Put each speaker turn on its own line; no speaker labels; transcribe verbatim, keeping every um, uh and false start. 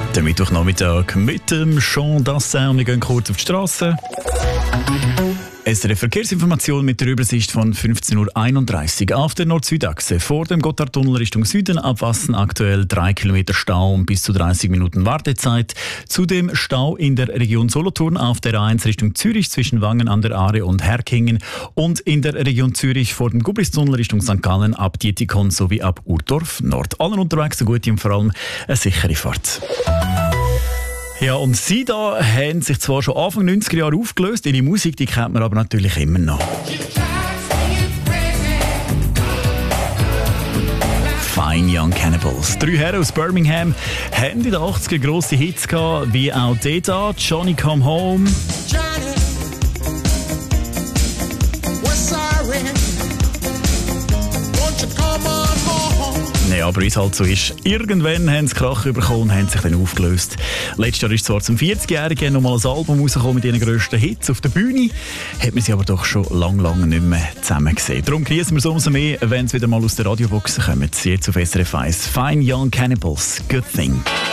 Der Mittwochnachmittag mit dem Jean Dassin. Wir gehen kurz auf die Straße. Es eine Verkehrsinformation mit der Übersicht von fünfzehn Uhr einunddreißig auf der Nord-Süd-Achse. Vor dem Gotthardtunnel Richtung Süden ab Wassen aktuell drei Kilometer Stau und bis zu dreißig Minuten Wartezeit. Zudem Stau in der Region Solothurn auf der A eins Richtung Zürich zwischen Wangen an der Aare und Herkingen und in der Region Zürich vor dem Gubristunnel Richtung Sankt Gallen ab Dietikon sowie ab Urdorf Nord. Allen unterwegs eine gute und vor allem eine sichere Fahrt. Ja, und sie da haben sich zwar schon Anfang neunziger Jahre aufgelöst, ihre Musik die kennt man aber natürlich immer noch. Fine Young Cannibals. Drei Herren aus Birmingham haben in den achtziger grosse Hits gehabt, wie auch der da, Johnny Come Home. Johnny, we're sorry. Won't you come on home? Ja, aber wie es halt so ist, irgendwann haben sie Krach bekommen und haben sich dann aufgelöst. Letztes Jahr ist zwar zum vierzigjährigen nochmal ein Album rausgekommen mit ihren grössten Hits auf der Bühne, hat man sie aber doch schon lang, lang nicht mehr zusammen gesehen. Darum genießen wir es umso mehr, wenn sie wieder mal aus der Radiobox kommen. Jetzt auf S R F eins. Fine Young Cannibals, Good Thing.